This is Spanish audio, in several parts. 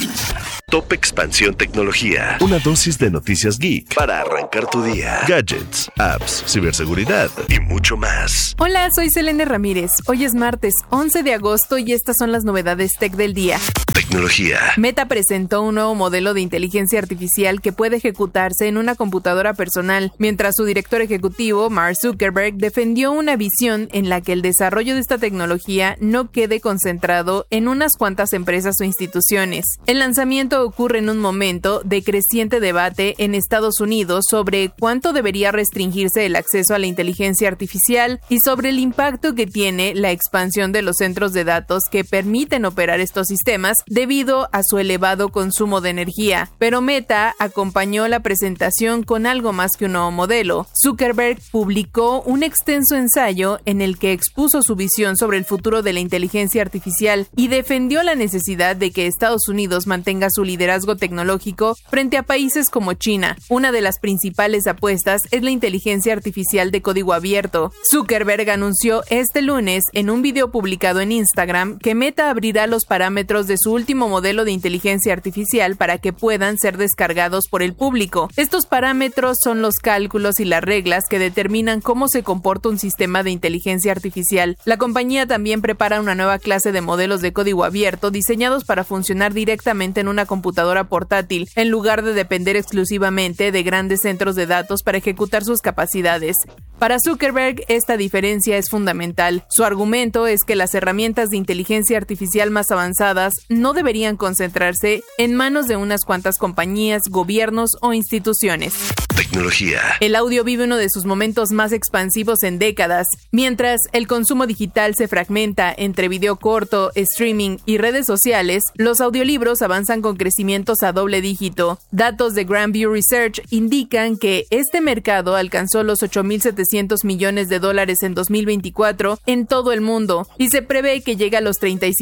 Top Expansión Tecnología. Una dosis de noticias geek para arrancar tu día. Gadgets, apps, ciberseguridad y mucho más. Hola, soy Selene Ramírez. Hoy es martes 11 de agosto y estas son las novedades tech del día. Tecnología. Meta presentó un nuevo modelo de inteligencia artificial que puede ejecutarse en una computadora personal, mientras su director ejecutivo, Mark Zuckerberg, defendió una visión en la que el desarrollo de esta tecnología no quede concentrado en unas cuantas empresas o instituciones. El lanzamiento ocurre en un momento de creciente debate en Estados Unidos sobre cuánto debería restringirse el acceso a la inteligencia artificial y sobre el impacto que tiene la expansión de los centros de datos que permiten operar estos sistemas debido a su elevado consumo de energía. Pero Meta acompañó la presentación con algo más que un nuevo modelo. Zuckerberg publicó un extenso ensayo en el que expuso su visión sobre el futuro de la inteligencia artificial y defendió la necesidad de que Estados Unidos mantenga su liderazgo tecnológico frente a países como China. Una de las principales apuestas es la inteligencia artificial de código abierto. Zuckerberg anunció este lunes en un video publicado en Instagram que Meta abrirá los parámetros de su último modelo de inteligencia artificial para que puedan ser descargados por el público. Estos parámetros son los cálculos y las reglas que determinan cómo se comporta un sistema de inteligencia artificial. La compañía también prepara una nueva clase de modelos de código abierto diseñados para funcionar directamente en una computadora portátil, en lugar de depender exclusivamente de grandes centros de datos para ejecutar sus capacidades. Para Zuckerberg, esta diferencia es fundamental. Su argumento es que las herramientas de inteligencia artificial más avanzadas no deberían concentrarse en manos de unas cuantas compañías, gobiernos o instituciones. Tecnología. El audio vive uno de sus momentos más expansivos en décadas. Mientras el consumo digital se fragmenta entre video corto, streaming y redes sociales, los audiolibros avanzan con crecimientos a doble dígito. Datos de Grand View Research indican que este mercado alcanzó los $8,700 millones en 2024 en todo el mundo y se prevé que llegue a los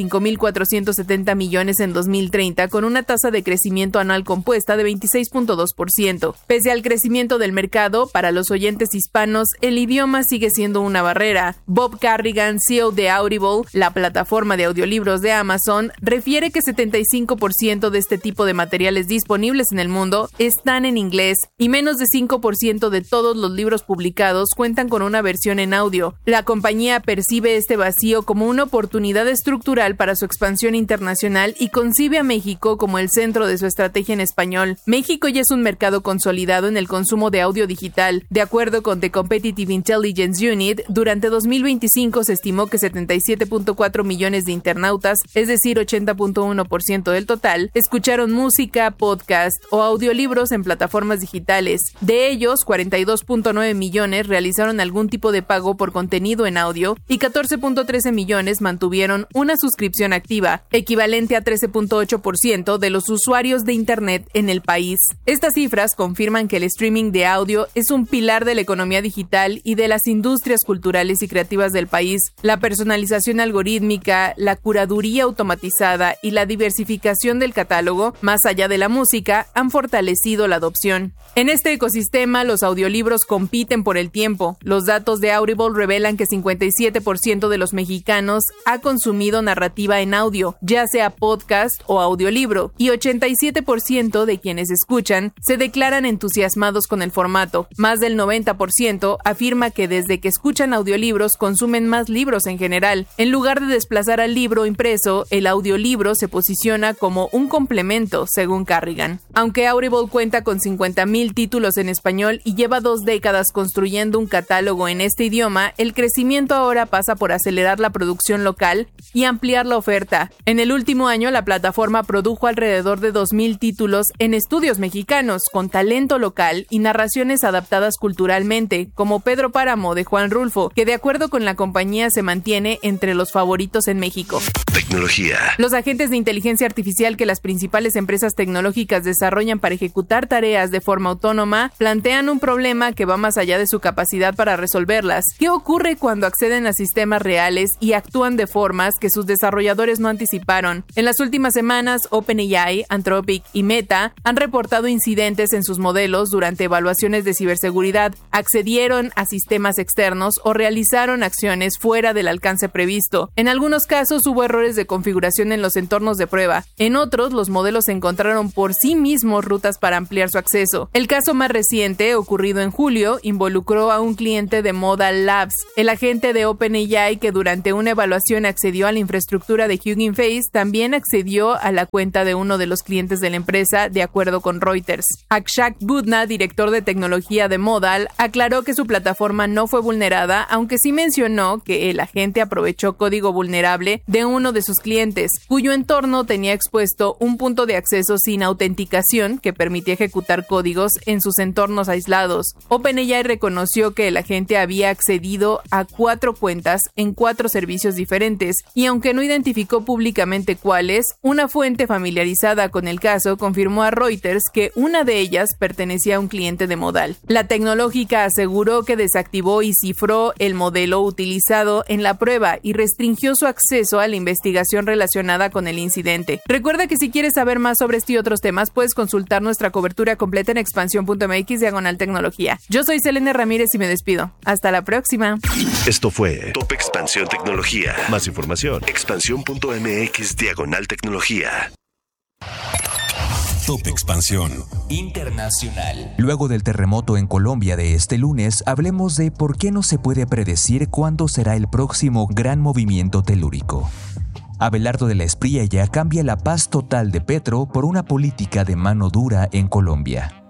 $35,470 millones en 2030 con una tasa de crecimiento anual compuesta de 26.2%. Pese al crecimiento del mercado, para los oyentes hispanos, el idioma sigue siendo una barrera. Bob Carrigan, CEO de Audible, la plataforma de audiolibros de Amazon, refiere que 75% de este tipo de materiales disponibles en el mundo están en inglés y menos de 5% de todos los libros publicados cuentan con una versión en audio. La compañía percibe este vacío como una oportunidad estructural para su expansión internacional y concibe a México como el centro de su estrategia en español. México ya es un mercado consolidado en el consumo de audio digital. De acuerdo con The Competitive Intelligence Unit, durante 2025 se estimó que 77.4 millones de internautas, es decir, 80.1% del total, escucharon música, podcast o audiolibros en plataformas digitales. De ellos, 42.9 millones realizaron algún tipo de pago por contenido en audio y 14.13 millones mantuvieron una suscripción activa, equivalente a 13.8% de los usuarios de Internet en el país. Estas cifras confirman que el streaming de audio es un pilar de la economía digital y de las industrias culturales y creativas del país. La personalización algorítmica, la curaduría automatizada y la diversificación del catálogo, más allá de la música, han fortalecido la adopción. En este ecosistema, los audiolibros compiten por el tiempo. Los datos de Audible revelan que 57% de los mexicanos ha consumido narrativa en audio, ya sea podcast o audiolibro, y 87% de quienes escuchan se declaran entusiasmados con el formato. Más del 90% afirma que desde que escuchan audiolibros consumen más libros en general. En lugar de desplazar al libro impreso, el audiolibro se posiciona como un complemento, según Carrigan. Aunque Audible cuenta con 50,000 títulos en español y lleva 2 décadas construyendo un catálogo en este idioma, el crecimiento ahora pasa por acelerar la producción local y ampliar la oferta. En el último año, la plataforma produjo alrededor de 2,000 títulos en estudios mexicanos, con talento local y narraciones adaptadas culturalmente, como Pedro Páramo de Juan Rulfo, que de acuerdo con la compañía se mantiene entre los favoritos en México. Tecnología. Los agentes de inteligencia artificial que las principales empresas tecnológicas desarrollan para ejecutar tareas de forma autónoma plantean un problema que va más allá de su capacidad para resolverlas. ¿Qué ocurre cuando acceden a sistemas reales y actúan de formas que sus desarrolladores no anticiparon? En las últimas semanas, OpenAI, Anthropic y Meta han reportado incidentes en sus modelos durante evaluaciones de ciberseguridad, accedieron a sistemas externos o realizaron acciones fuera del alcance previsto. En algunos casos hubo errores de configuración en los entornos de prueba. En otros, los modelos modelos encontraron por sí mismos rutas para ampliar su acceso. El caso más reciente, ocurrido en julio, involucró a un cliente de Modal Labs, el agente de OpenAI que durante una evaluación accedió a la infraestructura de Hugging Face, también accedió a la cuenta de uno de los clientes de la empresa, de acuerdo con Reuters. Akshat Budna, director de tecnología de Modal, aclaró que su plataforma no fue vulnerada, aunque sí mencionó que el agente aprovechó código vulnerable de uno de sus clientes, cuyo entorno tenía expuesto un punto de acceso sin autenticación que permitía ejecutar códigos en sus entornos aislados. OpenAI reconoció que el agente había accedido a 4 cuentas en 4 servicios diferentes, y aunque no identificó públicamente cuáles, una fuente familiarizada con el caso confirmó a Reuters que una de ellas pertenecía a un cliente de Modal. La tecnológica aseguró que desactivó y cifró el modelo utilizado en la prueba y restringió su acceso a la investigación relacionada con el incidente. Recuerda que si quieres saber más sobre este y otros temas, puedes consultar nuestra cobertura completa en expansión.mx/tecnología. Yo soy Selene Ramírez y me despido. Hasta la próxima. Esto fue Top Expansión Tecnología. Más información, expansión.mx/tecnología. Top Expansión Internacional. Luego del terremoto en Colombia de este lunes, hablemos de por qué no se puede predecir cuándo será el próximo gran movimiento telúrico. Abelardo de la Espriella cambia la paz total de Petro por una política de mano dura en Colombia.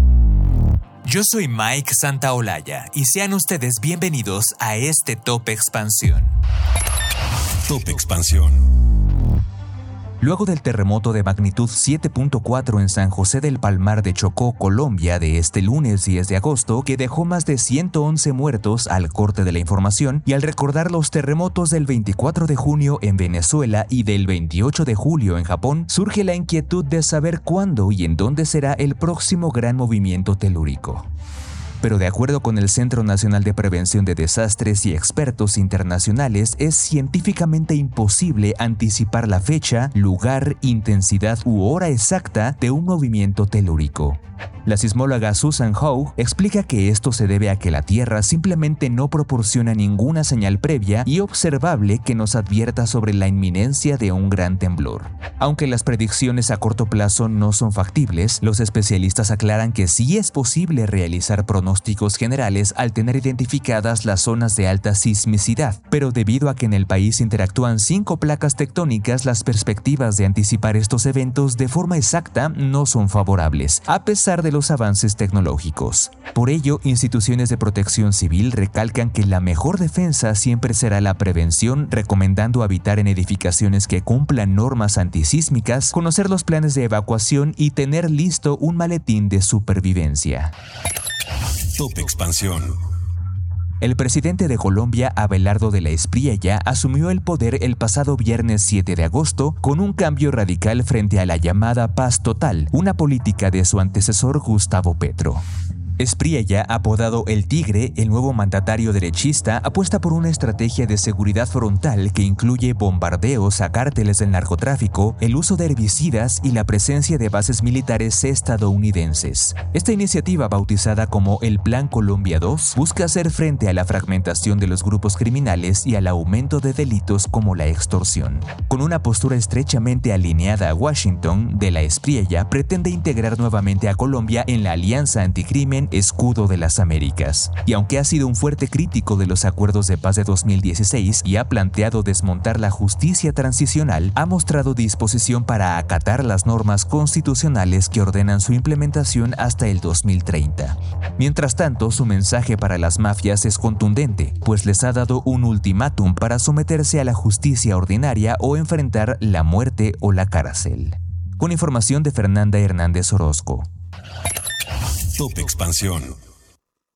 Yo soy Mike Santaolalla y sean ustedes bienvenidos a este Top Expansión. Top Expansión. Luego del terremoto de magnitud 7.4 en San José del Palmar de Chocó, Colombia, de este lunes 10 de agosto, que dejó más de 111 muertos al corte de la información, y al recordar los terremotos del 24 de junio en Venezuela y del 28 de julio en Japón, surge la inquietud de saber cuándo y en dónde será el próximo gran movimiento telúrico. Pero de acuerdo con el Centro Nacional de Prevención de Desastres y expertos internacionales, es científicamente imposible anticipar la fecha, lugar, intensidad u hora exacta de un movimiento telúrico. La sismóloga Susan Howe explica que esto se debe a que la Tierra simplemente no proporciona ninguna señal previa y observable que nos advierta sobre la inminencia de un gran temblor. Aunque las predicciones a corto plazo no son factibles, los especialistas aclaran que sí es posible realizar pronósticos generales al tener identificadas las zonas de alta sismicidad, pero debido a que en el país interactúan 5 placas tectónicas, las perspectivas de anticipar estos eventos de forma exacta no son favorables, a pesar de los avances tecnológicos. Por ello, instituciones de protección civil recalcan que la mejor defensa siempre será la prevención, recomendando habitar en edificaciones que cumplan normas antisísmicas, conocer los planes de evacuación y tener listo un maletín de supervivencia. Top Expansión. El presidente de Colombia, Abelardo de la Espriella, asumió el poder el pasado viernes 7 de agosto con un cambio radical frente a la llamada paz total, una política de su antecesor Gustavo Petro. Espriella, apodado El Tigre, el nuevo mandatario derechista, apuesta por una estrategia de seguridad frontal que incluye bombardeos a cárteles del narcotráfico, el uso de herbicidas y la presencia de bases militares estadounidenses. Esta iniciativa, bautizada como el Plan Colombia 2, busca hacer frente a la fragmentación de los grupos criminales y al aumento de delitos como la extorsión. Con una postura estrechamente alineada a Washington, de la Espriella pretende integrar nuevamente a Colombia en la Alianza Anticrimen Escudo de las Américas. Y aunque ha sido un fuerte crítico de los acuerdos de paz de 2016 y ha planteado desmontar la justicia transicional, ha mostrado disposición para acatar las normas constitucionales que ordenan su implementación hasta el 2030. Mientras tanto, su mensaje para las mafias es contundente, pues les ha dado un ultimátum para someterse a la justicia ordinaria o enfrentar la muerte o la cárcel. Con información de Fernanda Hernández Orozco. Top Expansión